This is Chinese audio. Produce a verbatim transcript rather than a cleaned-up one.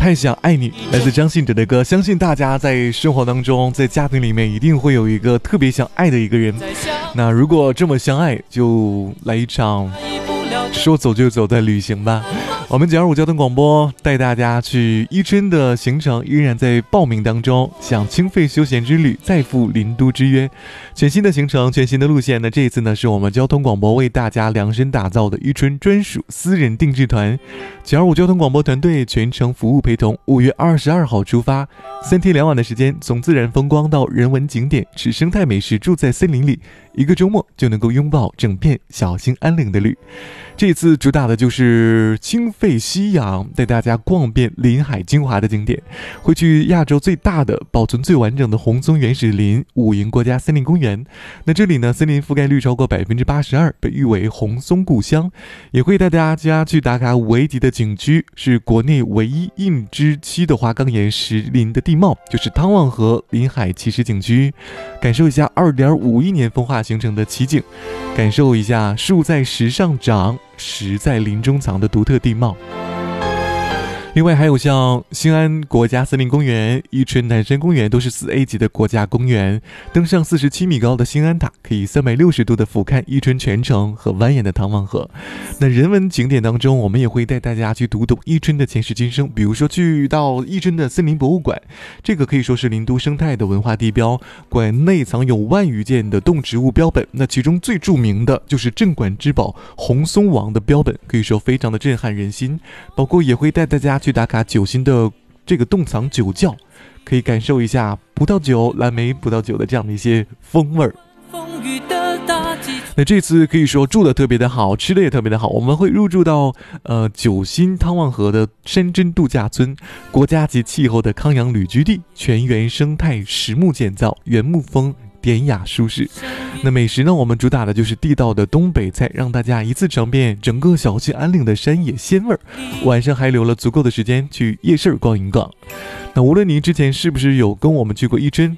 太想爱你，来自张信哲的歌。相信大家在生活当中，在家庭里面一定会有一个特别想爱的一个人。那如果这么相爱，就来一场说走就走的旅行吧。我们九二五交通广播带大家去伊春的行程依然在报名当中，享清费休闲之旅，再赴林都之约。全新的行程，全新的路线。那这一次呢，是我们交通广播为大家量身打造的伊春专属私人定制团。九二五交通广播团队全程服务陪同，五月二十二号出发，三天两晚的时间，从自然风光到人文景点，吃生态美食，住在森林里，一个周末就能够拥抱整片小兴安岭的绿。这次主打的就是清肺吸氧，带大家逛遍林海精华的景点，会去亚洲最大的、保存最完整的红松原始林武营国家森林公园。那这里呢，森林覆盖率超过百分之八十二，被誉为红松故乡。也会带大家去打卡五 A 级的景区，是国内唯一硬支期的花岗岩石林的地貌，就是汤旺河林海奇石景区，感受一下二点五亿年风化形成的奇景，感受一下树在石上长，石在林中藏的独特地貌。另外还有像兴安国家森林公园、伊春南山公园都是四 A 级的国家公园，登上四十七米高的兴安塔，可以三百六十度的俯瞰伊春全城和蜿蜒的唐望河。那人文景点当中，我们也会带大家去读懂伊春的前世今生，比如说去到伊春的森林博物馆，这个可以说是林都生态的文化地标，馆内藏有万余件的动植物标本，那其中最著名的就是镇馆之宝红松王的标本，可以说非常的震撼人心。包括也会带大家去打卡九星的这个洞藏酒窖，可以感受一下葡萄酒、蓝莓葡萄酒的这样的一些风味儿。那这次可以说住的特别的好，吃的也特别的好，我们会入住到呃九星汤旺河的山珍度假村，国家级气候的康养旅居地，全原生态实木建造，原木风典雅舒适。那美食呢，我们主打的就是地道的东北菜，让大家一次尝遍整个小兴安岭的山野鲜味儿。晚上还留了足够的时间去夜市逛一逛。那无论您之前是不是有跟我们去过伊春，